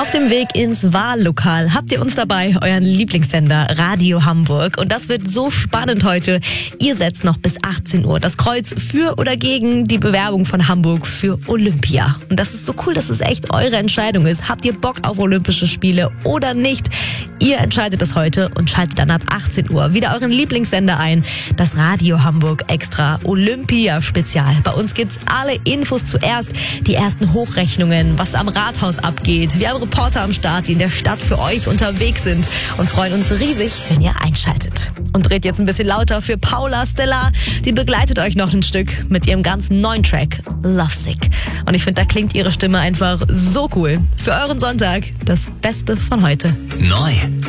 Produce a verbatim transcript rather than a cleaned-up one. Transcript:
Auf dem Weg ins Wahllokal habt ihr uns dabei, euren Lieblingssender Radio Hamburg. Und das wird so spannend heute. Ihr setzt noch bis achtzehn Uhr das Kreuz für oder gegen die Bewerbung von Hamburg für Olympia. Und das ist so cool, dass es echt eure Entscheidung ist. Habt ihr Bock auf Olympische Spiele oder nicht? Ihr entscheidet es heute und schaltet dann ab achtzehn Uhr wieder euren Lieblingssender ein. Das Radio Hamburg Extra Olympia Spezial. Bei uns gibt's alle Infos zuerst. Die ersten Hochrechnungen, was am Rathaus abgeht. Wir haben Reporter am Start, die in der Stadt für euch unterwegs sind und freuen uns riesig, wenn ihr einschaltet. Und dreht jetzt ein bisschen lauter für Paula Stellar. Die begleitet euch noch ein Stück mit ihrem ganz neuen Track Lovesick. Und ich finde, da klingt ihre Stimme einfach so cool. Für euren Sonntag das Beste von heute. Neu.